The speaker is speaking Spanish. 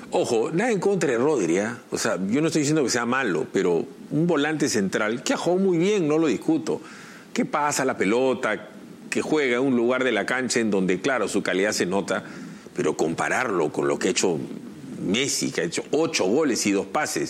Ojo, nada en contra de Rodri, ¿eh? O sea, yo no estoy diciendo que sea malo, pero un volante central que ha jugado muy bien, no lo discuto. Que pasa la pelota, que juega en un lugar de la cancha en donde, claro, su calidad se nota, pero compararlo con lo que ha hecho Messi, que ha hecho 8 goles y 2 pases,